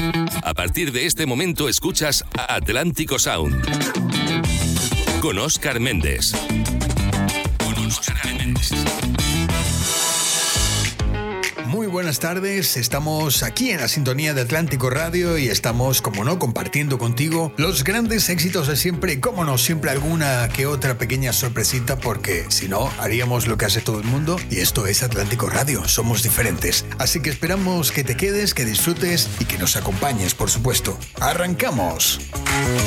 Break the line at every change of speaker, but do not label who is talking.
A partir de este momento escuchas Atlántico Sound con Óscar Méndez.
Muy buenas tardes, estamos aquí en la sintonía de Atlántico Radio y estamos, como no, compartiendo contigo los grandes éxitos de siempre y, como no, siempre alguna que otra pequeña sorpresita, porque si no, haríamos lo que hace todo el mundo y esto es Atlántico Radio, somos diferentes. Así que esperamos que te quedes, que disfrutes y que nos acompañes, por supuesto. ¡Arrancamos!